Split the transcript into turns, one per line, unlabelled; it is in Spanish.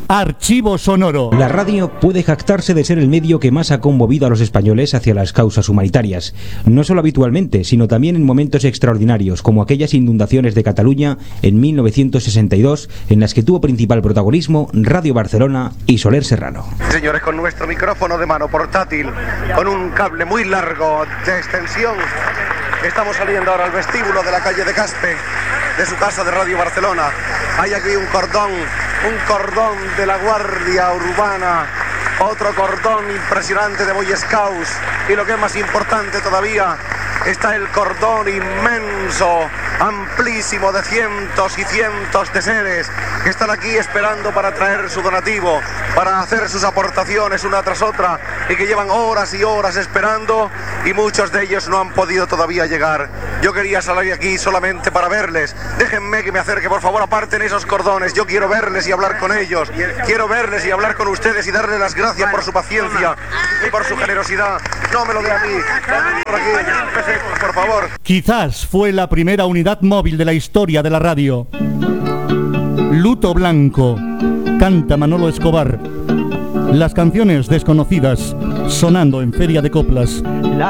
Archivo Sonoro.
La radio puede jactarse de ser el medio que más ha conmovido a los españoles hacia las causas humanitarias, no solo habitualmente, sino también en momentos extraordinarios, como aquellas inundaciones de Cataluña en 1962, en las que tuvo principal protagonismo Radio Barcelona y Soler Serrano.
Señores, con nuestro micrófono de mano portátil, con un cable muy largo de extensión, estamos saliendo ahora al vestíbulo de la calle de Caspe, de su casa de Radio Barcelona. Hay aquí un cordón de la Guardia Urbana, otro cordón impresionante de Boy Scouts, y lo que es más importante todavía, está el cordón inmenso, amplísimo, de cientos y cientos de seres que están aquí esperando para traer su donativo, para hacer sus aportaciones una tras otra, y que llevan horas y horas esperando, y muchos de ellos no han podido todavía llegar. Yo quería salir aquí solamente para verles. Déjenme que me acerque, por favor, aparten esos cordones. Yo quiero verles y hablar con ellos. Quiero verles y hablar con ustedes y darles las gracias por su paciencia y por su generosidad. No me lo dé a mí. Por aquí, por favor.
Quizás fue la primera unidad móvil de la historia de la radio. Luto Blanco. Canta Manolo Escobar. Las canciones desconocidas sonando en Feria de Coplas.